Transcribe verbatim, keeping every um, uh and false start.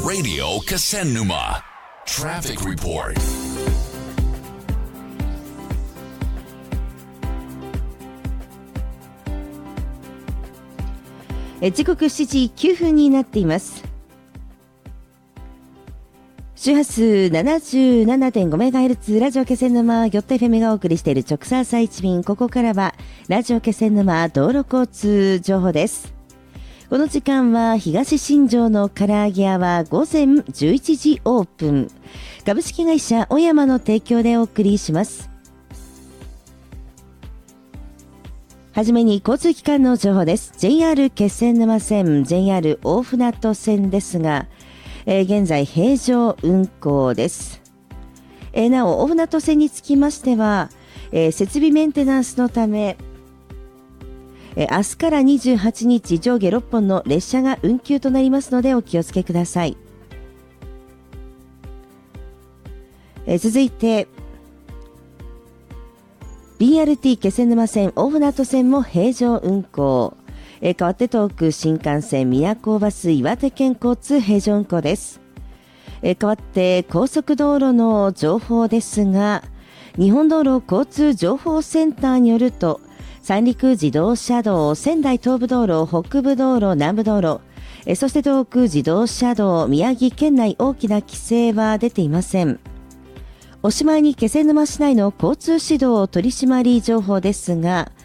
Radio Kasennuma Traffic Report. え時刻しちじきゅうふんになっています。周波数 ななじゅうななてんごメガヘルツ ラジオ気仙沼ギョット エフエム がお送りしている直送朝一便。ここからはラジオ気仙沼道路交通情報です。この時間は東新庄の唐揚げ屋は午前じゅういちじオープン。株式会社小山の提供でお送りします。はじめに交通機関の情報です。 ジェイアール 気仙沼線、 ジェイアール 大船渡線ですが、えー、現在平常運行です。えー、なお大船渡線につきましては、えー、設備メンテナンスのため、えー、明日からにじゅうはちにち上下ろっぽんの列車が運休となりますのでお気をつけください。えー、続いてビーアールティー 気仙沼線、大船渡線も平常運行。えー、代わって東北新幹線、宮古バス、岩手県交通平常運行です。えー、代わって高速道路の情報ですが、日本道路交通情報センターによると、三陸自動車道、仙台東部道路、北部道路、南部道路、えー、そして東北自動車道、宮城県内大きな規制は出ていません。おしまいに気仙沼市内の交通指導取締り情報ですが、